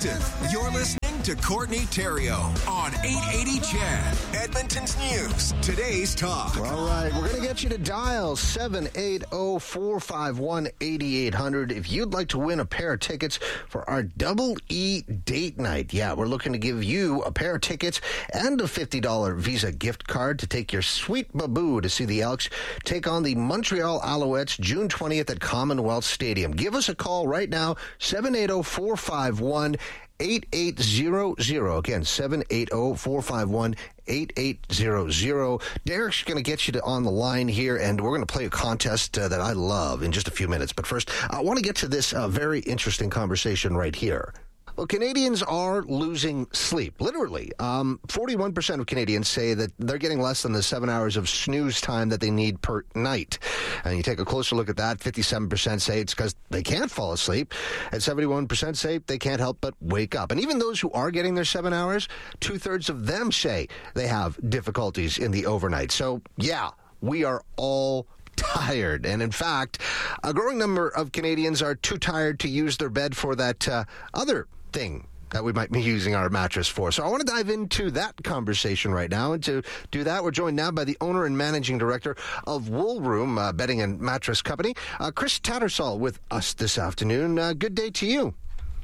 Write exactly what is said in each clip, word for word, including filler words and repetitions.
Houston, you're listening to Courtney Theriault on eight eighty C H E D, Edmonton's News. Today's talk. All right, we're going to get you to dial seven eight zero, four five one, eight eight zero zero if you'd like to win a pair of tickets for our Double E Date Night. Yeah, we're looking to give you a pair of tickets and a fifty dollars Visa gift card to take your sweet baboo to see the Elks take on the Montreal Alouettes June twentieth at Commonwealth Stadium. Give us a call right now, seven eight zero, four five one, eight eight zero zero. Again, seven eight zero, four five one, eight eight zero zero. Derek's going to get you to on the line here, and we're going to play a contest uh, that I love in just a few minutes. But first, I want to get to this uh, very interesting conversation right here. Well, Canadians are losing sleep, literally. Um, forty-one percent of Canadians say that they're getting less than the seven hours of snooze time that they need per night. And you take a closer look at that, fifty-seven percent say it's because they can't fall asleep, and seventy-one percent say they can't help but wake up. And even those who are getting their seven hours, two-thirds of them say they have difficulties in the overnight. So, yeah, we are all tired. And in fact, a growing number of Canadians are too tired to use their bed for that uh, other thing that we might be using our mattress for. So I want to dive into that conversation right now. And to do that, we're joined now by the owner and managing director of Wool Room uh, Bedding and Mattress Company, uh, Chris Tattersall, with us this afternoon. Uh, good day to you.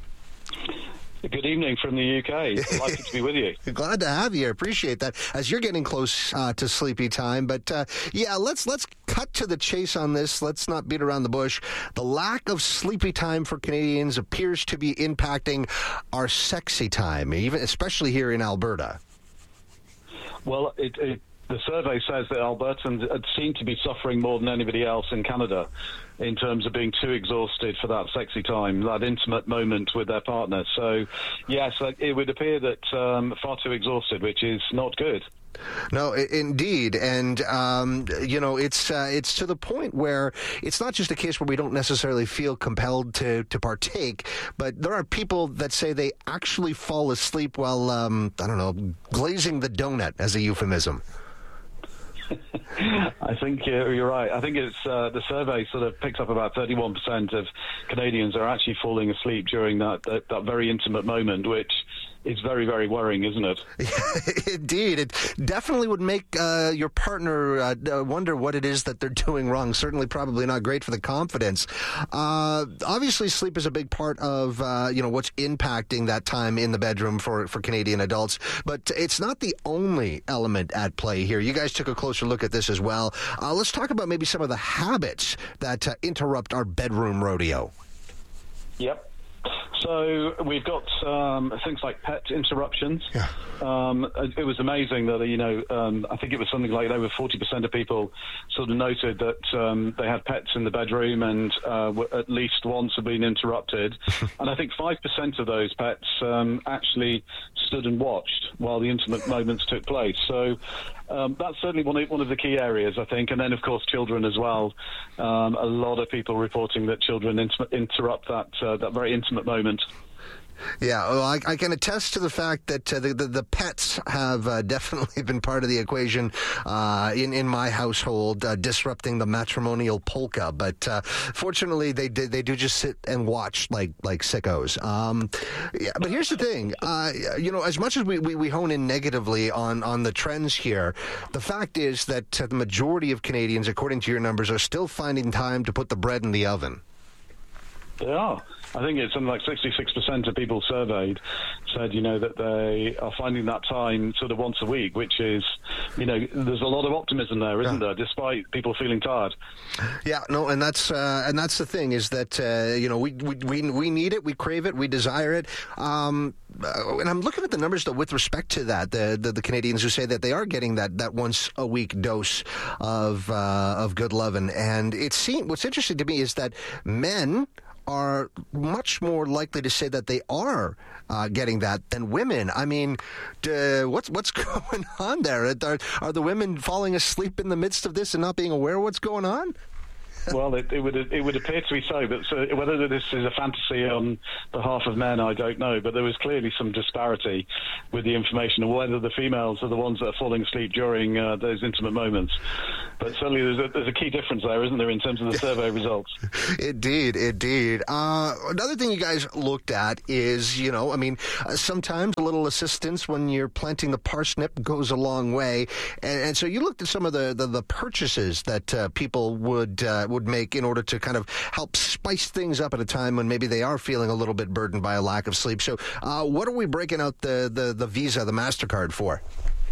Good evening from the U K. Delighted to be with you. Glad to have you. Appreciate that. As you're getting close uh, to sleepy time, but uh, yeah, let's let's cut to the chase on this. Let's not beat around the bush. The lack of sleepy time for Canadians appears to be impacting our sexy time, even especially here in Alberta. Well, it, it, the survey says that Albertans seem to be suffering more than anybody else in Canada in terms of being too exhausted for that sexy time, that intimate moment with their partner. So, yes, it would appear that um, far too exhausted, which is not good. No, I- indeed, and um, you know, it's uh, it's to the point where it's not just a case where we don't necessarily feel compelled to, to partake, but there are people that say they actually fall asleep while um, I don't know, glazing the donut, as a euphemism. I think uh, you're right. I think it's uh, the survey sort of picks up about thirty-one percent of Canadians are actually falling asleep during that, that, that very intimate moment, which is very, very worrying, isn't it? Indeed. It definitely would make uh, your partner uh, wonder what it is that they're doing wrong. Certainly probably not great for the confidence. Uh, obviously, sleep is a big part of, uh, you know, what's impacting that time in the bedroom for, for Canadian adults. But it's not the only element at play here. You guys took a closer look at this as well. Uh, let's talk about maybe some of the habits that uh, interrupt our bedroom rodeo. Yep. So we've got um, things like pet interruptions. Yeah. Um, it was amazing that, you know, um, I think it was something like over forty percent of people sort of noted that um, they had pets in the bedroom and uh, at least once have been interrupted. And I think five percent of those pets um, actually stood and watched while the intimate moments took place. So um, that's certainly one of, one of the key areas, I think. And then, of course, children as well. Um, a lot of people reporting that children inter- interrupt that uh, that very intimate moment. Yeah, well, I, I can attest to the fact that uh, the, the the pets have uh, definitely been part of the equation uh, in in my household, uh, disrupting the matrimonial polka. But uh, fortunately, they do, they do just sit and watch like like sickos. Um, yeah, but here's the thing, uh, you know, as much as we, we, we hone in negatively on on the trends here, the fact is that uh, the majority of Canadians, according to your numbers, are still finding time to put the bread in the oven. They are. I think it's something like sixty-six percent of people surveyed said, you know, that they are finding that time sort of once a week, which is, you know, there's a lot of optimism there, isn't yeah. there, despite people feeling tired. Yeah, no, and that's uh, and that's the thing is that, uh, you know, we, we we we need it, we crave it, we desire it. Um, and I'm looking at the numbers, though, with respect to that, the, the, the Canadians who say that they are getting that, that once-a-week dose of, uh, of good lovin'. And it seems, what's interesting to me is that men are much more likely to say that they are uh, getting that than women. I mean, uh, what's what's going on there? Are, are the women falling asleep in the midst of this and not being aware of what's going on? Well, it, it would it would appear to be so, but so whether this is a fantasy on behalf of men, I don't know. But there was clearly some disparity with the information, and whether the females are the ones that are falling asleep during uh, those intimate moments. But certainly, there's a, there's a key difference there, isn't there, in terms of the survey results? Indeed, indeed. Uh, another thing you guys looked at is, you know, I mean, uh, sometimes a little assistance when you're planting the parsnip goes a long way, and, and so you looked at some of the the, the purchases that uh, people would uh, would make in order to kind of help spice things up at a time when maybe they are feeling a little bit burdened by a lack of sleep. So, uh, what are we breaking out the the, the Visa, the MasterCard for?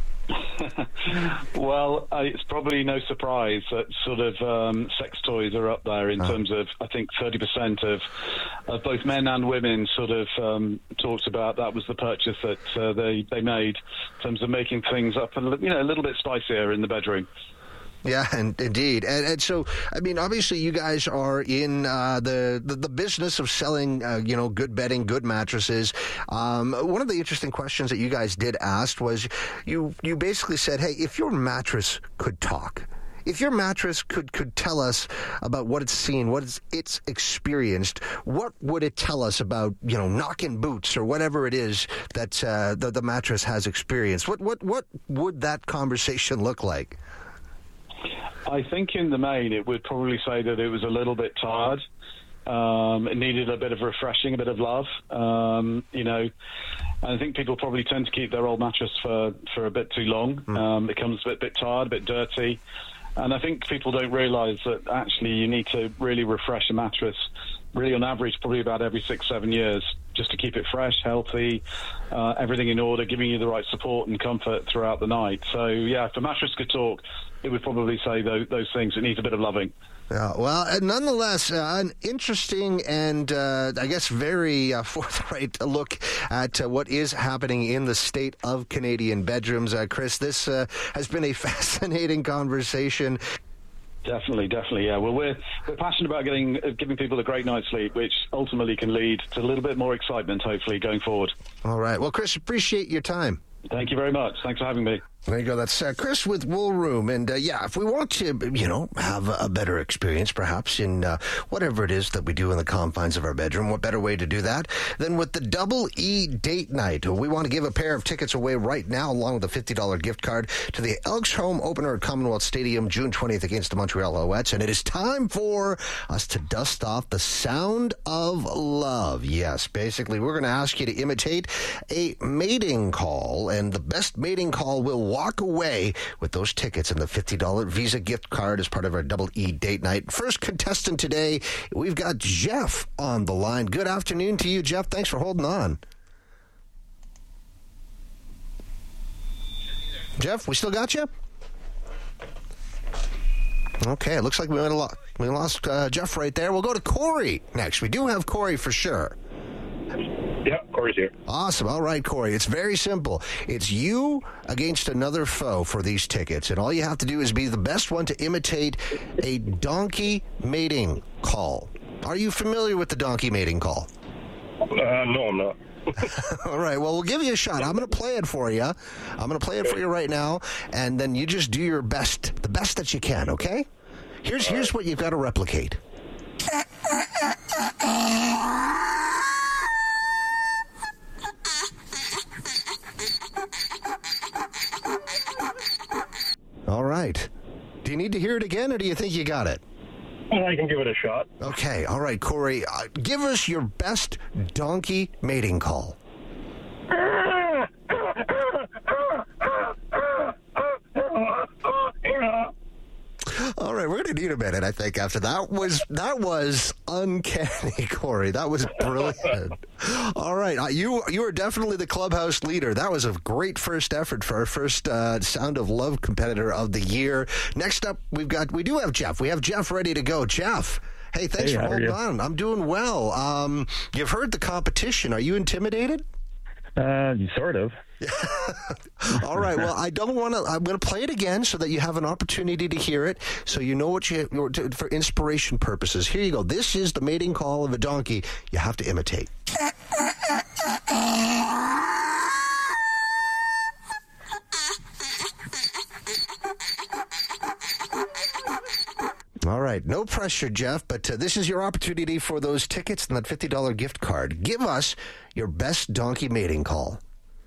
Well, uh, it's probably no surprise that sort of um, sex toys are up there in oh. terms of, I think, thirty percent of, of both men and women sort of um, talked about that was the purchase that uh, they, they made in terms of making things up a, you know, a little bit spicier in the bedroom. Yeah, and indeed. And, and so, I mean, obviously you guys are in uh, the, the, the business of selling, uh, you know, good bedding, good mattresses. Um, one of the interesting questions that you guys did ask was you, you basically said, hey, if your mattress could talk, if your mattress could, could tell us about what it's seen, what it's, it's experienced, what would it tell us about, you know, knocking boots or whatever it is that uh, the, the mattress has experienced? What, what, what would that conversation look like? I think in the main it would probably say that it was a little bit tired. Um, it needed a bit of refreshing, a bit of love. Um, you know, and I think people probably tend to keep their old mattress for, for a bit too long. Mm. Um, it becomes a bit, bit tired, a bit dirty. And I think people don't realise that actually you need to really refresh a mattress, really on average, probably about every six, seven years, just to keep it fresh, healthy, uh, everything in order, giving you the right support and comfort throughout the night. So, yeah, if a mattress could talk, it would probably say those, those things. It needs a bit of loving. Yeah, well, nonetheless, uh, an interesting and, uh, I guess, very uh, forthright look at uh, what is happening in the state of Canadian bedrooms. Uh, Chris, this uh, has been a fascinating conversation. Definitely, definitely, yeah. Well, we're we're passionate about getting uh, giving people a great night's sleep, which ultimately can lead to a little bit more excitement, hopefully, going forward. All right. Well, Chris, appreciate your time. Thank you very much. Thanks for having me. There you go. That's uh, Chris with Wool Room. And, uh, yeah, if we want to, you know, have a better experience, perhaps, in uh, whatever it is that we do in the confines of our bedroom, what better way to do that than with the Double E Date Night? We want to give a pair of tickets away right now, along with a fifty dollars gift card to the Elks Home opener at Commonwealth Stadium, June twentieth against the Montreal Alouettes. And it is time for us to dust off the sound of love. Yes, basically, we're going to ask you to imitate a mating call, and the best mating call will walk away with those tickets and the fifty dollars Visa gift card as part of our Double E Date Night. First contestant today, we've got Jeff on the line. Good afternoon to you, Jeff. Thanks for holding on. Jeff, we still got you? Okay, it looks like we might have lost, we lost uh, Jeff right there. We'll go to Corey next. We do have Corey for sure. Yep, Corey's here. Awesome. All right, Corey. It's very simple. It's you against another foe for these tickets, and all you have to do is be the best one to imitate a donkey mating call. Are you familiar with the donkey mating call? Uh, no, I'm not. All right. Well, we'll give you a shot. I'm going to play it for you. I'm going to play it for you right now, and then you just do your best, the best that you can, okay? Here's all here's right. What you've got to replicate. All right. Do you need to hear it again, or do you think you got it? I can give it a shot. Okay. All right, Corey. Uh, give us your best donkey mating call. All right, we're going to need a minute, I think, after that. Was that was uncanny, Corey. That was brilliant. All right, uh, you you are definitely the clubhouse leader. That was a great first effort for our first uh, Sound of Love competitor of the year. Next up, we've got we do have Jeff. We have Jeff ready to go. Jeff, hey, thanks hey, for holding on. I'm doing well. Um, you've heard the competition. Are you intimidated? Uh, sort of. All right. Well, I don't want to. I'm going to play it again so that you have an opportunity to hear it, so you know what you for inspiration purposes. Here you go. This is the mating call of a donkey. You have to imitate. All right. No problem. pressure, Jeff, but uh, this is your opportunity for those tickets and that fifty dollars gift card. Give us your best donkey mating call.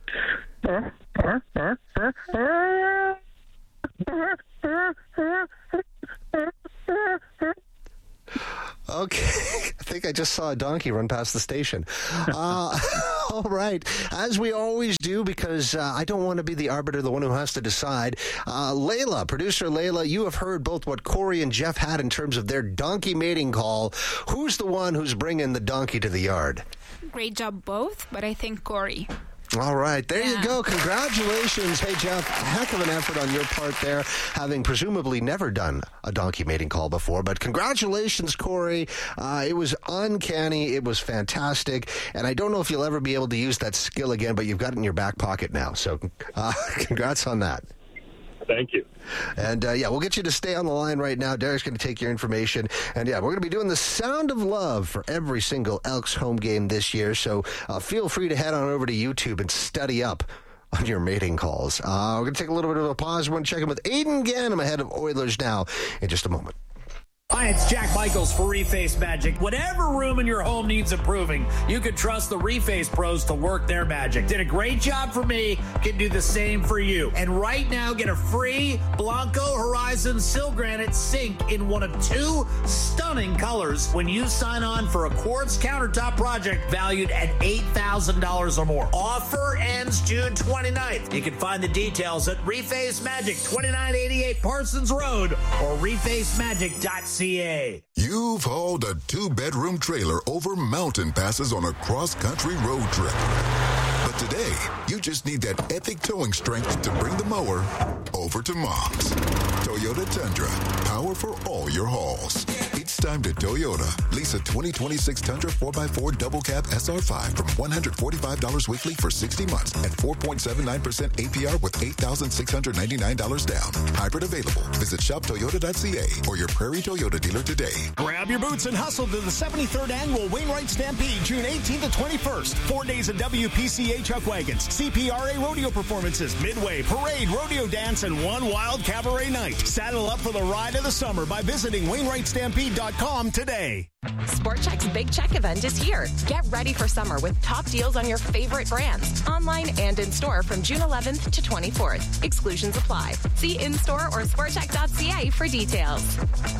Okay, I think I just saw a donkey run past the station. Uh, all right, as we always do, because uh, I don't want to be the arbiter, the one who has to decide. Uh, Layla, producer Layla, you have heard both what Corey and Jeff had in terms of their donkey mating call. Who's the one who's bringing the donkey to the yard? Great job both, but I think Corey. All right, there yeah. you go. Congratulations. Hey, Jeff, heck of an effort on your part there, having presumably never done a donkey mating call before. But congratulations, Corey. Uh, it was uncanny. It was fantastic. And I don't know if you'll ever be able to use that skill again, but you've got it in your back pocket now. So uh, congrats on that. Thank you. And, uh, yeah, we'll get you to stay on the line right now. Derek's going to take your information. And, yeah, we're going to be doing the Sound of Love for every single Elks home game this year. So uh, feel free to head on over to YouTube and study up on your mating calls. Uh, we're going to take a little bit of a pause. We're going to check in with Aiden Ganem ahead of Oilers Now in just a moment. Hi, it's Jack Michaels for Reface Magic. Whatever room in your home needs improving, you can trust the Reface pros to work their magic. Did a great job for me, can do the same for you. And right now, get a free Blanco Horizon Sil Granite sink in one of two stunning colors when you sign on for a quartz countertop project valued at eight thousand dollars or more. Offer ends June twenty-ninth. You can find the details at Reface Magic, twenty-nine eighty-eight Parsons Road, or reface magic dot c a. You've hauled a two-bedroom trailer over mountain passes on a cross-country road trip. But today, you just need that epic towing strength to bring the mower over to Mom's. Toyota Tundra, power for all your hauls. It's time to Toyota. Lease a twenty twenty-six Tundra four by four double cab S R five from one hundred forty-five dollars weekly for sixty months at four point seven nine percent A P R with eight thousand six hundred ninety-nine dollars down. Hybrid available. Visit shop toyota dot c a or your Prairie Toyota dealer today. Grab your boots and hustle to the seventy-third Annual Wainwright Stampede, June eighteenth to twenty-first. Four days of W P C A chuck wagons, C P R A rodeo performances, midway, parade, rodeo dance, and one wild cabaret night. Saddle up for the ride of the summer by visiting wainwright stampede dot com today. Sport Chek's Big Check event is here. Get ready for summer with top deals on your favorite brands, online and in store from June eleventh to twenty-fourth. Exclusions apply. See in-store or sport check dot c a for details.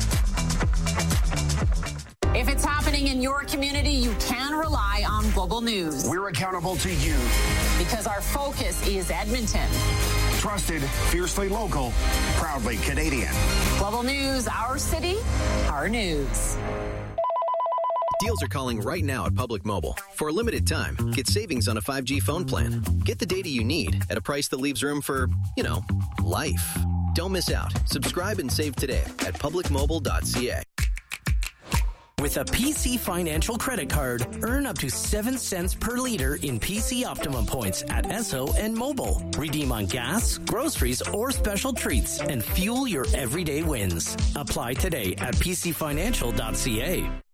If it's happening in your community, you can rely on Global News. We're accountable to you. Because our focus is Edmonton. Trusted, fiercely local, proudly Canadian. Global News, our city, our news. Deals are calling right now at Public Mobile. For a limited time, get savings on a five G phone plan. Get the data you need at a price that leaves room for, you know, life. Don't miss out. Subscribe and save today at public mobile dot c a. With a P C Financial credit card, earn up to seven cents per liter in P C Optimum points at Esso and Mobile. Redeem on gas, groceries, or special treats and fuel your everyday wins. Apply today at p c financial dot c a.